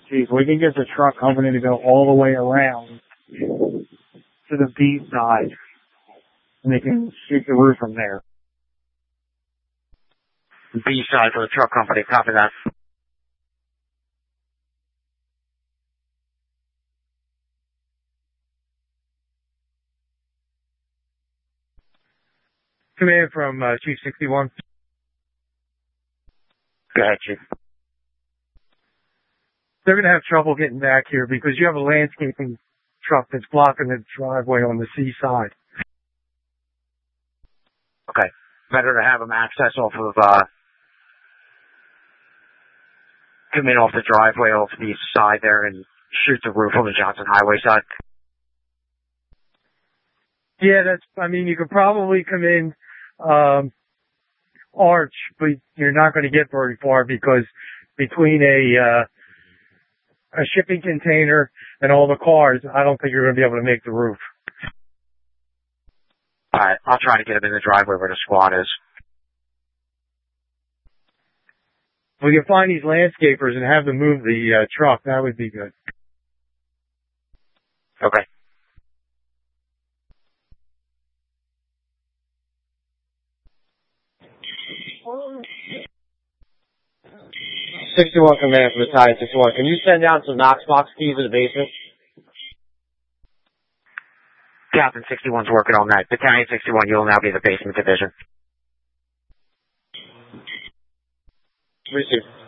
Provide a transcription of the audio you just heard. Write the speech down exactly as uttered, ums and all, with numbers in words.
Geez, we can get the truck company to go all the way around to the B side, and they can shoot the roof from there. B side for the truck company, copy that. Command from uh, Chief sixty-one. Go ahead, Chief. They're going to have trouble getting back here because you have a landscaping truck that's blocking the driveway on the C side. Okay. Better to have them access off of, uh, come in off the driveway off the side there and shoot the roof on the Johnson Highway side. Yeah, that's, I mean, you could probably come in, um, arch, but you're not going to get very far because between a, uh, a shipping container and all the cars, I don't think you're going to be able to make the roof. Alright, I'll try to get them in the driveway where the squad is. If we can find these landscapers and have them move the uh, truck, that would be good. Okay. sixty-one command from Battalion sixty-one. Can you send down some Knox box keys in the basement? Captain sixty-one's working on that. Battalion sixty-one, you'll now be the basement division. Receive.